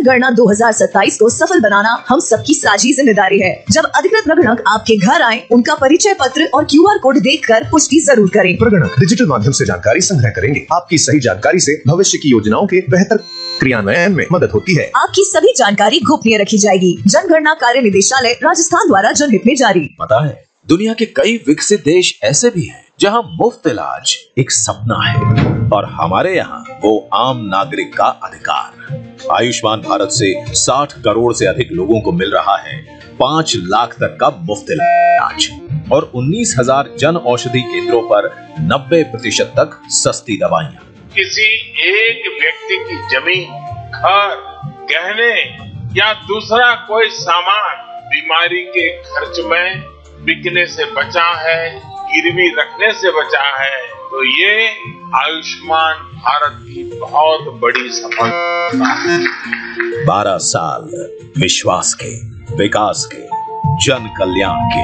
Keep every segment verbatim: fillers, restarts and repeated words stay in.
जनगणना दो हज़ार सत्ताईस को सफल बनाना हम सबकी साझी जिम्मेदारी है। जब अधिकृत प्रगणक आपके घर आए, उनका परिचय पत्र और क्यू आर कोड देखकर पुष्टि जरूर करें। प्रगणक डिजिटल माध्यम से जानकारी संग्रह करेंगे। आपकी सही जानकारी से भविष्य की योजनाओं के बेहतर क्रियान्वयन में मदद होती है। आपकी सभी जानकारी गोपनीय रखी जाएगी। जनगणना कार्य निदेशालय राजस्थान द्वारा जनहित में जारी। पता है, दुनिया के कई विकसित देश ऐसे भी हैं जहां मुफ्त इलाज एक सपना है और हमारे यहाँ वो आम नागरिक का अधिकार। आयुष्मान भारत से साठ करोड़ से अधिक लोगों को मिल रहा है पाँच लाख तक का मुफ्त इलाज और उन्नीस हजार जन औषधि केंद्रों पर नब्बे प्रतिशत तक सस्ती दवाइयाँ। किसी एक व्यक्ति की जमीन, घर, गहने या दूसरा कोई सामान बीमारी के खर्च में बिकने से बचा है, गिरवी रखने से बचा है, तो ये आयुष्मान भारत की बहुत बड़ी सफलता है। बारह साल विश्वास के, विकास के, जन कल्याण के।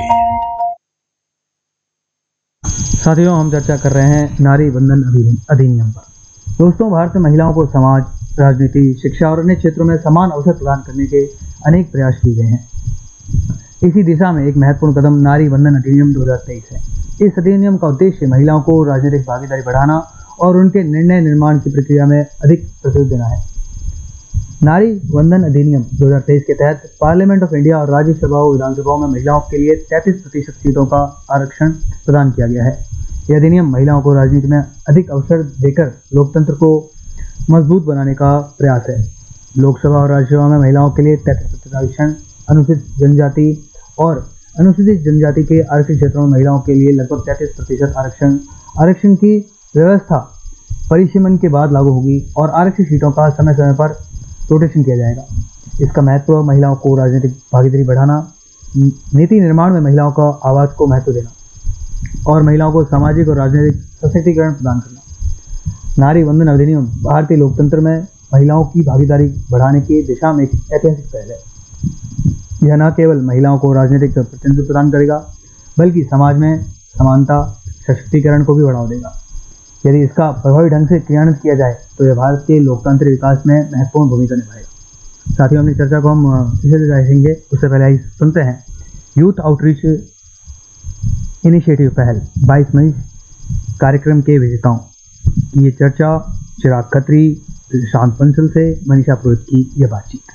साथियों, हम चर्चा कर रहे हैं नारी वंदन अधिनियम पर। दोस्तों, भारत में महिलाओं को समाज, राजनीति, शिक्षा और अन्य क्षेत्रों में समान अवसर प्रदान करने के अनेक प्रयास किए गए हैं। इसी दिशा में एक महत्वपूर्ण कदम नारी वंदन अधिनियम दो हज़ार तेईस है। इस अधिनियम का उद्देश्य महिलाओं को राजनीतिक भागीदारी बढ़ाना और उनके निर्णय निर्माण की प्रक्रिया में अधिक प्रतिनिधित्व देना है। नारी वंदन अधिनियम दो हज़ार तेईस के तहत पार्लियामेंट ऑफ इंडिया और राज्यसभा और विधानसभाओं में महिलाओं के लिए तैंतीस प्रतिशत सीटों का आरक्षण प्रदान किया गया है। यह अधिनियम महिलाओं को राजनीति में अधिक अवसर देकर लोकतंत्र को मजबूत बनाने का प्रयास है। लोकसभा और राज्यसभा में महिलाओं के लिए तैंतीस प्रतिशत आरक्षण, अनुसूचित जनजाति और अनुसूचित जनजाति के आरक्षित क्षेत्रों में महिलाओं के लिए लगभग तैंतीस प्रतिशत आरक्षण आरक्षण की व्यवस्था परिसीमन के बाद लागू होगी और आरक्षित सीटों का समय समय पर रोटेशन किया जाएगा। इसका महत्व महिलाओं को राजनीतिक भागीदारी बढ़ाना, नीति निर्माण में महिलाओं का आवाज़ को महत्व देना और महिलाओं को सामाजिक और राजनीतिक सशक्तिकरण प्रदान करना। नारी वंदन अधिनियम भारतीय लोकतंत्र में महिलाओं की भागीदारी बढ़ाने की दिशा में एक ऐतिहासिक पहल है। यह न केवल महिलाओं को राजनीतिक प्रतिनिधित्व प्रदान करेगा, बल्कि समाज में समानता, सशक्तिकरण को भी बढ़ावा देगा। यदि इसका प्रभावी ढंग से क्रियान्वित किया जाए तो यह भारत के लोकतांत्रिक विकास में महत्वपूर्ण भूमिका निभाएगा। साथियों, अपनी चर्चा को हम इसे से जाएंगे, उससे पहले ही सुनते हैं यूथ आउटरीच इनिशिएटिव पहल बाईस मई कार्यक्रम के विजेताओं की ये चर्चा। चिराग खत्री, शांत पंसल से मनीषा पुरोहित की यह बातचीत।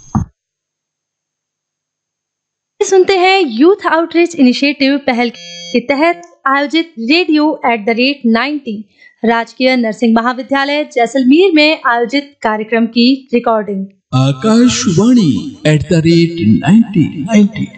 सुनते हैं यूथ आउटरीच इनिशिएटिव पहल के तहत आयोजित radio at the rate ninety राजकीय नर्सिंग महाविद्यालय जैसलमेर में आयोजित कार्यक्रम की recording. Akashvani at the rate ninety ninety